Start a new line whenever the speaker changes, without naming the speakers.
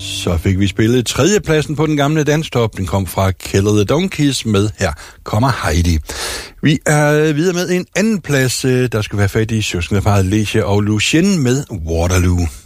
Så fik vi spillet tredjepladsen på den gamle danstop. Den kom fra Killer the Donkeys med Her kommer Heidi. Vi er videre med en anden plads. Der skal være fat i søskendeparret Lecia og Lucien med Waterloo.